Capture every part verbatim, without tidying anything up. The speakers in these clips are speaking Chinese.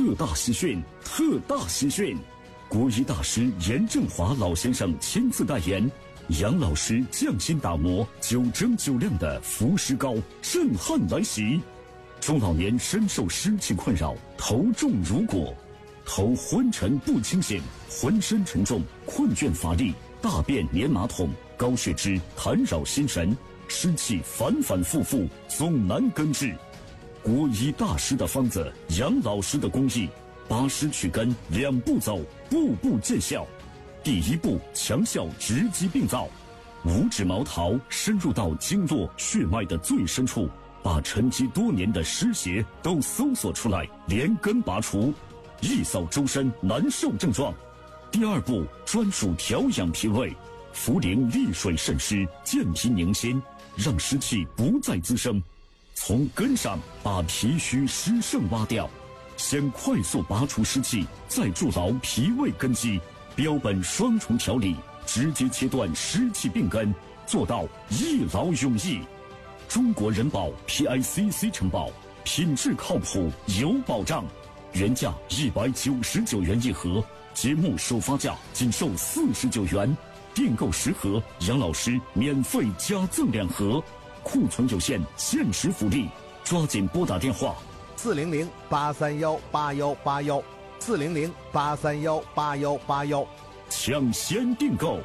特大喜讯，特大喜讯！国医大师严正华老先生亲自代言，杨老师匠心打磨，九蒸九亮的福石膏震撼来袭。中老年深受湿气困扰，头重如裹，头昏沉不清醒，浑身沉重，困倦乏力，大便黏马桶，高血脂烦扰心神，湿气反反复复，总难根治。国医大师的方子，杨老师的工艺，拔湿去根两步走，步步见效。第一步，强效直击病灶，五指毛桃深入到经络血脉的最深处，把沉积多年的湿邪都搜索出来，连根拔除，一扫周身难受症状。第二步，专属调养脾胃，茯苓利水渗湿，健脾宁心，让湿气不再滋生，从根上把脾虚湿盛挖掉，先快速拔除湿气，再筑牢脾胃根基，标本双重调理，直接切断湿气病根，做到一劳永逸。中国人保 P I C C 承保，品质靠谱有保障，原价一百九十九元一盒，节目首发价仅售四十九元，订购十盒，杨老师免费加赠两盒，库存有限，限时福利，抓紧拨打电话四零零八三幺八幺八幺，四零零八三幺八幺八幺， 抢先订购。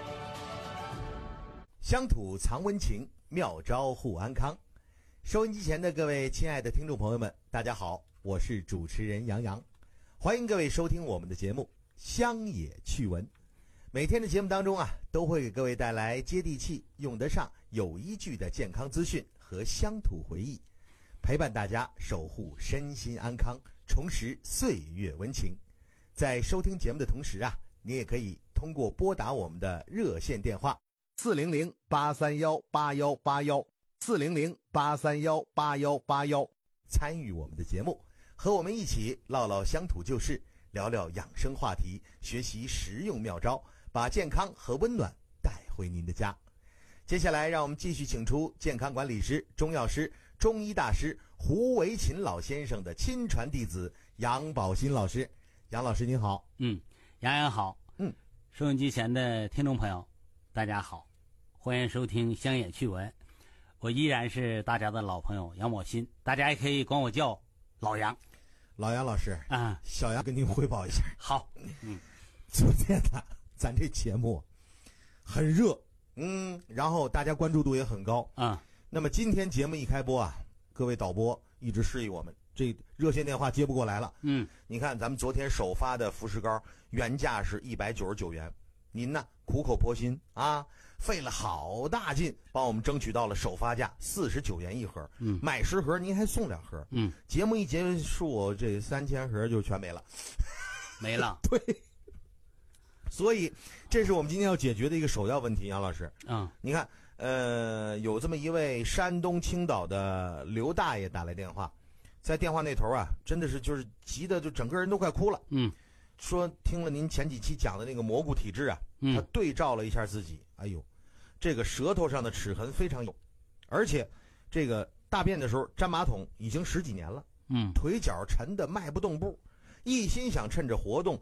乡土藏温情，妙招护安康。收音机前的各位亲爱的听众朋友们，大家好，我是主持人杨洋，欢迎各位收听我们的节目乡野趣闻。每天的节目当中啊，都会给各位带来接地气、用得上、有依据的健康资讯和乡土回忆，陪伴大家守护身心安康，重拾岁月温情。在收听节目的同时啊，你也可以通过拨打我们的热线电话四零零八三幺八幺八幺，四零零八三幺八幺八幺，参与我们的节目，和我们一起唠唠乡土旧事，聊聊养生话题，学习实用妙招，把健康和温暖带回您的家。接下来让我们继续请出健康管理师、中药师、中医大师胡维勤老先生的亲传弟子杨宝新老师。杨老师您好。 嗯，杨洋好。 嗯， 收音机前的听众朋友大家好，欢迎收听乡野趣闻，我依然是大家的老朋友杨宝新，大家也可以管我叫老杨。 老杨老师啊， 小杨跟您汇报一下。 好。嗯， 昨天呢，咱这节目很热，嗯，然后大家关注度也很高啊。 那么今天节目一开播啊，各位导播一直示意我们，这热线电话接不过来了。 嗯， 你看咱们昨天首发的福石膏原价是一百九十九元，您呢苦口婆心啊，费了好大劲帮我们争取到了首发价四十九元一盒。 嗯， 买十盒您还送两盒。 嗯， 节目一结束，这三千盒就全没了， 没了。 对。所以这是我们今天要解决的一个首要问题，杨老师。 嗯， 你看，呃，有这么一位山东青岛的刘大爷打来电话，在电话那头啊，真的是就是急的就整个人都快哭了。 嗯， 说听了您前几期讲的那个蘑菇体质啊， 嗯， 他对照了一下自己，哎呦，这个舌头上的齿痕非常有，而且这个大便的时候粘马桶已经十几年了。 嗯， 腿脚沉的迈不动步，一心想趁着活动